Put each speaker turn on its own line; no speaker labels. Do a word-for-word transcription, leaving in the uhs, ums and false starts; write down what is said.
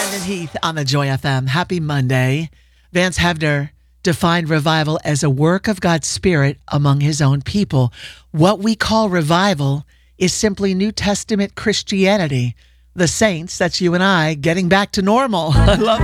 Brandon Heath on the Joy F M. Happy Monday. Vance Havner defined revival as a work of God's Spirit among his own people. What we call revival is simply New Testament Christianity. The saints, that's you and I, getting back to normal. I love